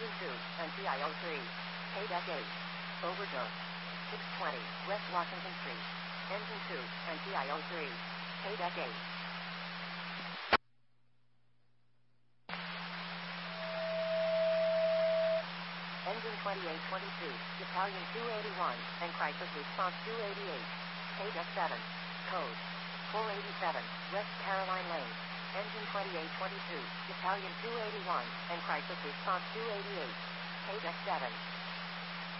Engine 2, and TIO3. KDEC 8. Overdose. 620, West Washington Street. Engine 2, and TIO3. KDEC 8. Engine 2822, Battalion 281, and Crisis Response 288. KDEC 7. Code 487, West Caroline Lane. Engine 2822, Battalion 281, and Crisis Response 288. KDEC 7.